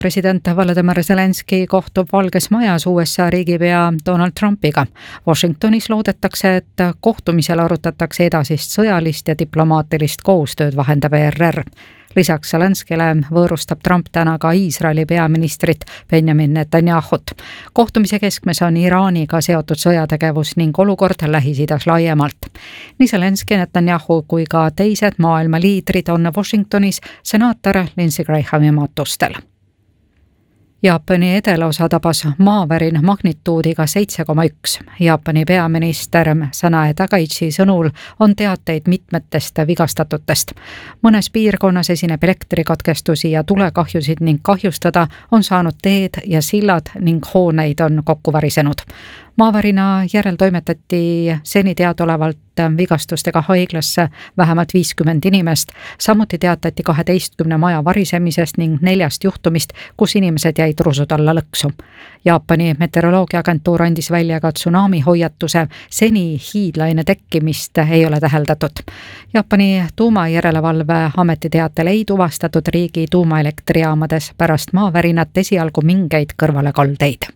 President Volodymyr Zelenski kohtub Valges Majas USA riigipea Donald Trumpiga. Washingtonis loodetakse, et kohtumisel arutatakse edasist sõjalist ja diplomaatilist koostööd, vahendab ERR. Lisaks Zelenskile võõrustab Trump täna ka Iisraeli peaministrit Benjamin Netanyahut. Kohtumise keskmes on Iraaniga seotud sõjategevus ning olukord Lähis-Idas laiemalt. Nii Zelenski, Netanyahu kui ka teised maailma liidrid on Washingtonis senaator Lindsey Grahami matustel. Jaapani edelosa tabas maavärin magnituudiga 7,1. Jaapani peaminister Sanae Takaichi sõnul on teateid mitmetest vigastatutest. Mõnes piirkonnas esineb elektrikatkestusi ja tulekahjusid ning kahjustada on saanud teed ja sillad ning hooneid on kokku varisenud. Maavärina järel toimetati seni teadaolevalt vigastustega haiglasse vähemalt 50 inimest. Samuti teatati 12 maja varisemisest ning 4 juhtumist, kus inimesed jäid rusud alla lõksu. Jaapani meteoroloogiaagentuur andis välja ka tsunami hoiatuse, seni hiidlaine tekkimist ei ole täheldatud. Jaapani tuumajärelevalve ameti teatel ei tuvastatud riigi tuumaelektrijaamades pärast maavärinat esialgu mingeid kõrvalekaldeid.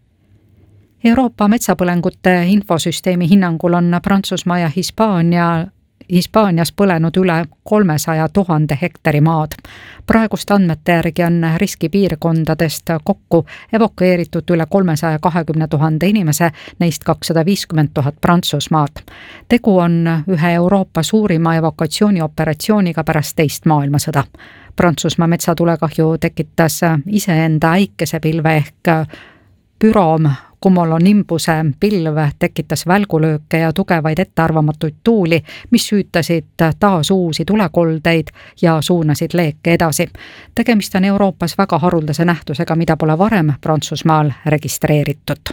Euroopa metsapõlengute infosüsteemi hinnangul on Prantsusmaa ja Hispaanias põlenud üle 300 000 hektari maad. Praegust andmete järgi on riskipiirkondadest kokku evakueeritud üle 320 000 inimese, neist 250 000 Prantsusmaad. Tegu on ühe Euroopa suurima evakuatsioonioperatsiooniga pärast teist maailmasõda. Prantsusmaa metsatulekahju tekitas iseenda äikesepilve ehk Pyrom cumulonimbuse pilv tekitas välgulööke ja tugevaid ettearvamatuid tuuli, mis süütasid taas uusi tulekoldeid ja suunasid leeke edasi. Tegemist on Euroopas väga haruldase nähtusega, mida pole varem Prantsusmaal registreeritud.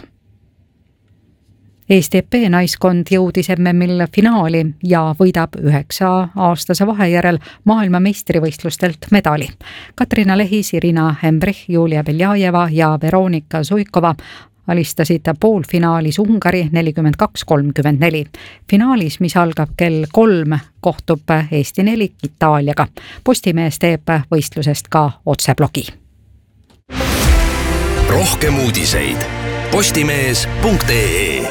Eesti EP naiskond jõudis MM-il finaali ja võidab 9-aastase vahe järel maailma meistrivõistlustelt medali. Katrina Lehis, Irina Hembrich, Julia Beljajeva ja Veronika Zuikova alistasid poolfinaalis Ungari 42-34. Finaalis, mis algab kell 3, kohtub Eesti 4 Itaaliaga. Postimees teeb võistlusest ka otseblogi. Rohkem uudiseid postimees.ee.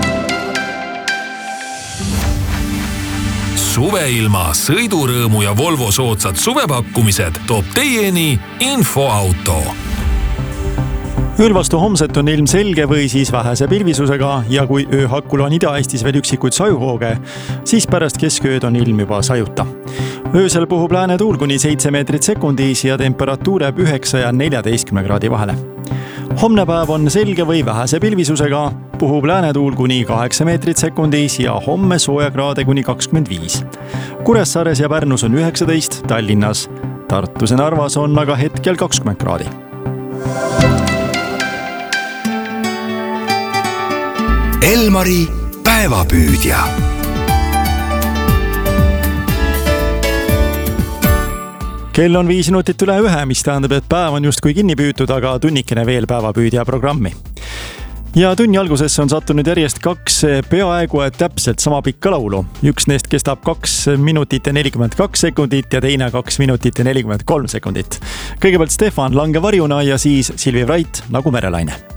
Suveilma, sõidurõõmu ja Volvo soodsad suvepakkumised toob teieni Infoauto. Ööl vastu homset on ilm selge või siis vähese pilvisusega ja kui ööhakkul on Ida-Eestis veel üksikuid sajuhooge, siis pärast keskööd on ilm juba sajuta. Öösel puhub lääne tuul kuni 7 meetrit sekundis ja temperatuur jääb 9 ja 14 kraadi vahele. Homne päev on selge või vähese pilvisusega, puhub lääne tuul kuni 8 meetrit sekundis ja homme soojakraade kuni 25. Kuressaares ja Pärnus on 19, Tallinnas, Tartus ja Narvas on aga hetkel 20 kraadi. Elmari päevapüüdja. Kell on 5 minutit üle 1, mis tähendab, et päev on justkui kinni püütud, aga tunnikene veel päevapüüdja programmi. Ja tunni algusesse on sattunud järjest 2 peaaegu täpselt sama pikka laulu. Üks neist kestab 2 minutit ja 42 sekundit ja teine 2 minutit ja 43 sekundit. Kõigepealt Stefan Lange varjuna ja siis Silvi Vrait nagu merelaine.